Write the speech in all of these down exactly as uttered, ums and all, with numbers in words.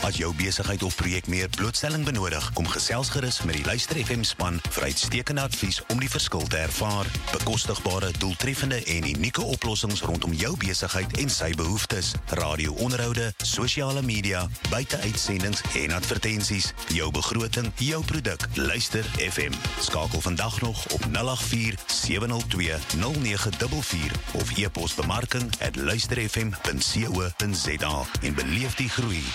As jou besigheid of projek meer blootstelling benodig, kom gesels gerus met die Luister F M span vir uitstekende advies om die verskil te ervaar. Bekostigbare, doeltreffende en unieke oplossings rondom jou besigheid en sy behoeftes. Radio-onderhoude, sosiale media, buiteuitsendings en advertensies. Jou begroting, jou produk. Luister F M. Skakel vandag nog op nul agt vier sewe nul twee nul nege vier vier of e-pos bemarking at luisterfm punt co punt za en beleef die groei.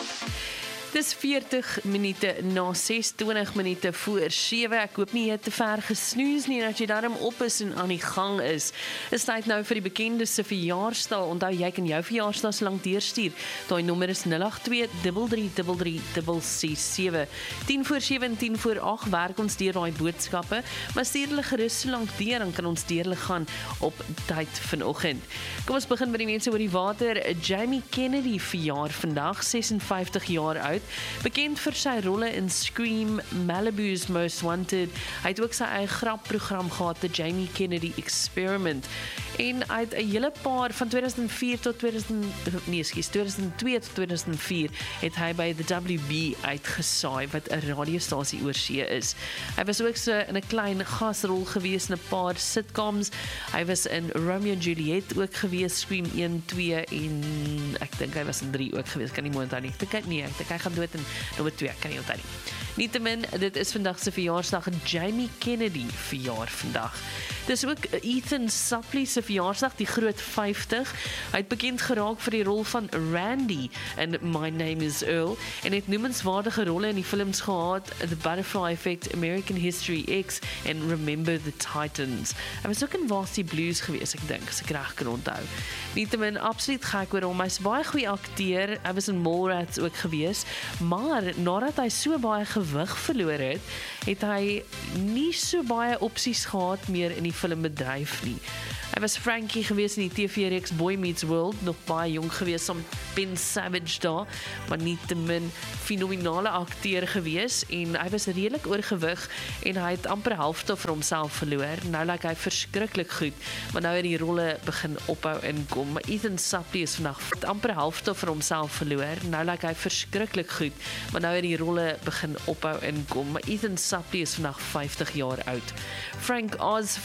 Dis veertig minute na ses, twintig minute voor sewe. Ek hoop nie jy het te ver gesnoes nie, dat jy daarom op is en aan die gang is. Is tyd nou vir die bekende se verjaarsdag. Onthou, jy kan jou verjaarsdag so lank deurstuur. Daai nommer is nul agt twee drie drie drie drie drie ses sewe. tien voor sewe en tien voor agt werk ons deur daai boodskappe, maar stuur hulle gerus so lank deur, dan kan ons deur hulle gaan op tyd vanoggend. Kom ons begin by die mense oor die water. Jamie Kennedy verjaar vandag, ses en vyftig jaar oud. Bekend vir sy rolle in Scream, Malibu's Most Wanted. Hy het ook sy eie grapprogram gehad, The Jamie Kennedy Experiment. En hy het 'n hele paar, van tweeduisend vier tot tweeduisend, nee, excuse, tweeduisend twee tot tweeduisend vier, het hy by the W B uitgesaai, wat 'n radiostasie oor see is. Hy was ook so in 'n klein gasrol gewees in 'n paar sitcoms. Hy was in Romeo and Juliet ook gewees, Scream een, twee en ek dink hy was in drie ook gewees, kan nie mooi onthou nie. Ek dink hy, nee, ek dink hy gaan dood in nommer twee, kan nie onthou nie. Nietemin, dit is vandag se verjaarsdag. Jamie Kennedy verjaar vandag. Dis ook Ethan Suplee se verjaarsdag, die groot vyftig. Hy het bekend geraak vir die rol van Randy in My Name is Earl en het noemenswaardige rolle in die films gehad, The Butterfly Effect, American History X en Remember the Titans. Hy was ook in Varsity Blues gewees, ek dink, as ek reg kan onthou. Nietemin, absoluut gek oor hom. Hy's baie goeie akteur. Hy was in Mallrats ook gewees, maar nadat hy so baie gewig verloor het, het hy nie so baie opsies gehad meer in die filmbedryf nie. Hy was Frankie gewees in die T V-reeks Boy Meets World, nog baie jong gewees om Ben Savage daar, maar nietemin fenominale akteur gewees en hy was redelik oorgewig en hy het amper helfte vir homself verloor. Nou lyk hy verskriklik goed, maar nou het die rolle begin ophou inkom. Maar Ethan Suplee is vandag amper helfte vir homself verloor. Nou lyk hy verskriklik goed, maar nou het die rolle begin ophou inkom. Maar Ethan Suplee is vandag vyftig jaar oud. Frank Oz